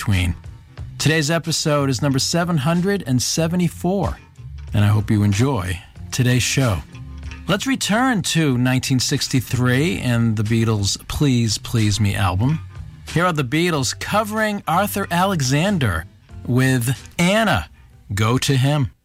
between. Today's episode is number 774, and I hope you enjoy today's show. Let's return to 1963 and the Beatles' Please Please Me album. Here are the Beatles covering Arthur Alexander with Anna, Go to Him.